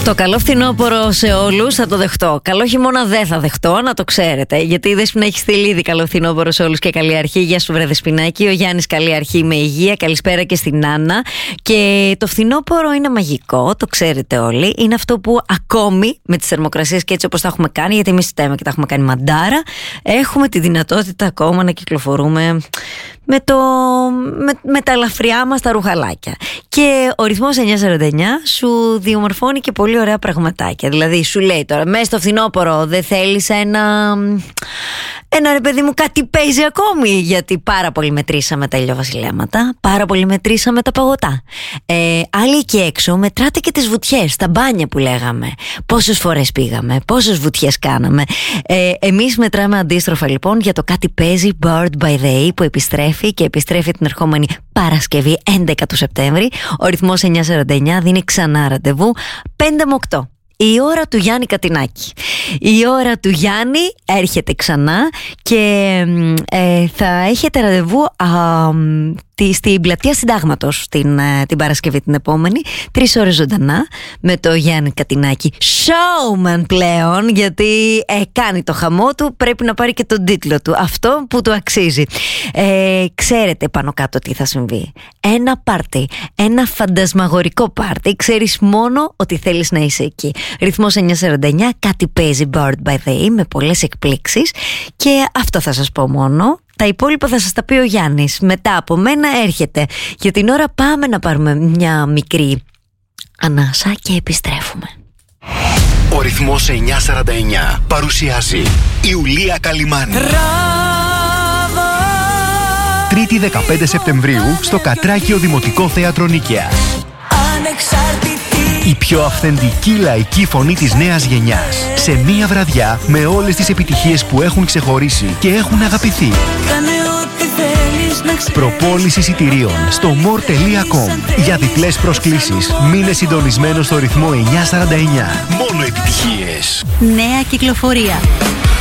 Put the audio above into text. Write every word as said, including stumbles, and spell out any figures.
Το καλό φθινόπωρο σε όλους θα το δεχτώ. Καλό χειμώνα δεν θα δεχτώ, να το ξέρετε. Γιατί η Δεσποινα έχει στείλει ήδη καλό φθινόπωρο σε όλους και καλή αρχή. Γεια σου, βρε Δεσποινάκη. Ο Γιάννης, καλή αρχή με υγεία. Καλησπέρα και στην Άννα. Και το φθινόπωρο είναι μαγικό, το ξέρετε όλοι. Είναι αυτό που ακόμη με τις θερμοκρασίες και έτσι όπως τα έχουμε κάνει, γιατί εμείς φταίμε και τα έχουμε κάνει μαντάρα, έχουμε τη δυνατότητα ακόμα να κυκλοφορούμε με, το, με, με τα ελαφριά μας τα ρουχαλάκια. Και ο ρυθμός εννιά σαράντα εννιά σου διομορφώνει και πολύ ωραία πραγματάκια. Δηλαδή σου λέει τώρα, μέσα στο φθινόπωρο δεν θέλεις ένα... Ένα ρε παιδί μου κάτι παίζει ακόμη. Γιατί πάρα πολύ μετρήσαμε τα ηλιοβασιλέματα, πάρα πολύ μετρήσαμε τα παγωτά. ε, Άλλοι εκεί έξω μετράτε και τις βουτιές, τα μπάνια που λέγαμε. Πόσες φορές πήγαμε, πόσες βουτιές κάναμε. ε, Εμείς μετράμε αντίστροφα λοιπόν για το κάτι παίζει Bird by Day που επιστρέφει και επιστρέφει την ερχόμενη Παρασκευή έντεκα του Σεπτέμβρη. Ο ρυθμός εννιά σαράντα εννιά δίνει ξανά ραντεβού πέντε με οκτώ. Η ώρα του Γιάννη Κατινάκη. Η ώρα του Γιάννη έρχεται ξανά και ε, θα έχετε ραντεβού α, τη, στην πλατεία Συντάγματος την, την Παρασκευή την επόμενη. Τρεις ώρες ζωντανά με το Γιάννη Κατινάκη. Showman πλέον, γιατί ε, κάνει το χαμό του, πρέπει να πάρει και τον τίτλο του. Αυτό που του αξίζει. Ε, ξέρετε πάνω κάτω τι θα συμβεί. Ένα πάρτι, ένα φαντασμαγορικό πάρτι. Ξέρεις μόνο ότι θέλεις να είσαι εκεί. Ρυθμός εννιά σαράντα εννιά, κάτι παίζει Bird by Day με πολλές εκπλήξεις. Και αυτό θα σας πω μόνο. Τα υπόλοιπα θα σας τα πει ο Γιάννης. Μετά από μένα έρχεται. Για την ώρα πάμε να πάρουμε μια μικρή ανάσα και επιστρέφουμε. Ο ρυθμός εννιά σαράντα εννιά παρουσιάζει Ιουλία Καλιμάνη. Τρίτη δεκαπέντε Σεπτεμβρίου στο Κατράκιο Δημοτικό Θέατρο Νίκαιας. Η πιο αυθεντική λαϊκή φωνή της νέας γενιάς. Σε μία βραδιά με όλες τις επιτυχίες που έχουν ξεχωρίσει και έχουν αγαπηθεί. Προπόληση εισιτηρίων στο more τελεία com. Για διπλές προσκλήσεις μείνε συντονισμένο στο ρυθμό εννιά σαράντα εννιά. Μόνο επιτυχίες. Νέα κυκλοφορία.